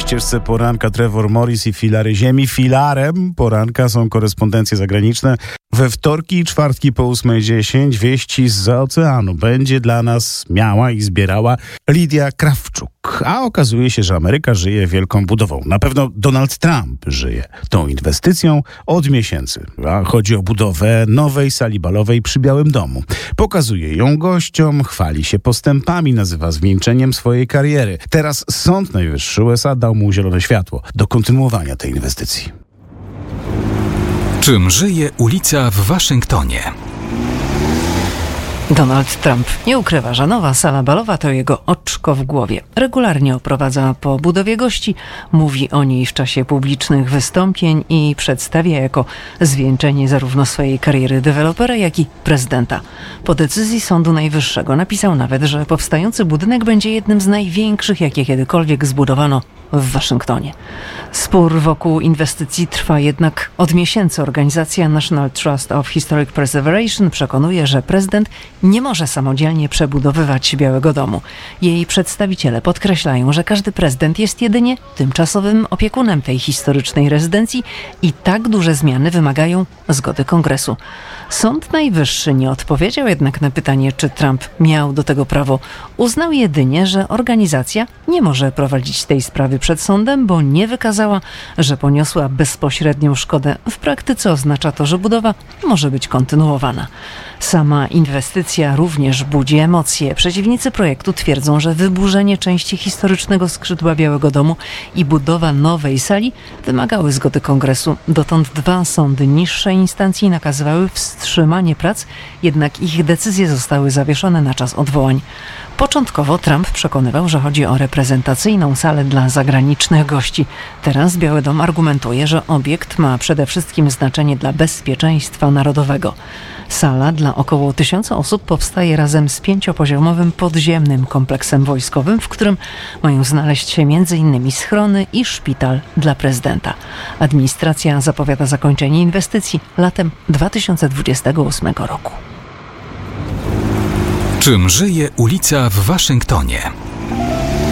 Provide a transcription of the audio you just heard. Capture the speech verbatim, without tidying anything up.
ścieżce poranka Trevor Morris i filary ziemi. Filarem poranka są korespondencje zagraniczne. We wtorki i czwartki po ósmej dziesięć wieści zza oceanu będzie dla nas miała i zbierała Lidia Krawczuk. A okazuje się, że Ameryka żyje wielką budową. Na pewno Donald Trump żyje tą inwestycją od miesięcy. A chodzi o budowę nowej sali balowej przy Białym Domu. Pokazuje ją gościom, chwali się postępami, nazywa zwieńczeniem swojej kariery. Teraz Sąd Najwyższy U S A dał mu zielone światło do kontynuowania tej inwestycji. Czym żyje ulica w Waszyngtonie? Donald Trump nie ukrywa, że nowa sala balowa to jego oczko w głowie. Regularnie oprowadza po budowie gości, mówi o niej w czasie publicznych wystąpień i przedstawia jako zwieńczenie zarówno swojej kariery dewelopera, jak i prezydenta. Po decyzji Sądu Najwyższego napisał nawet, że powstający budynek będzie jednym z największych, jakie kiedykolwiek zbudowano w Waszyngtonie. Spór wokół inwestycji trwa jednak od miesięcy. Organizacja National Trust of Historic Preservation przekonuje, że prezydent nie może samodzielnie przebudowywać Białego Domu. Jej przedstawiciele podkreślają, że każdy prezydent jest jedynie tymczasowym opiekunem tej historycznej rezydencji i tak duże zmiany wymagają zgody Kongresu. Sąd Najwyższy nie odpowiedział jednak na pytanie, czy Trump miał do tego prawo. Uznał jedynie, że organizacja nie może prowadzić tej sprawy przed sądem, bo nie wykazała, że poniosła bezpośrednią szkodę. W praktyce oznacza to, że budowa może być kontynuowana. Sama inwestycja również budzi emocje. Przeciwnicy projektu twierdzą, że wyburzenie części historycznego skrzydła Białego Domu i budowa nowej sali wymagały zgody Kongresu. Dotąd dwa sądy niższej instancji nakazywały wstrzymanie prac, jednak ich decyzje zostały zawieszone na czas odwołań. Początkowo Trump przekonywał, że chodzi o reprezentacyjną salę dla zagranicznych gości. Teraz Biały Dom argumentuje, że obiekt ma przede wszystkim znaczenie dla bezpieczeństwa narodowego. Sala dla około tysiąca osób powstaje razem z pięciopoziomowym podziemnym kompleksem wojskowym, w którym mają znaleźć się między innymi schrony i szpital dla prezydenta. Administracja zapowiada zakończenie inwestycji latem dwa tysiące dwudziestego ósmego roku. Czym żyje ulica w Waszyngtonie?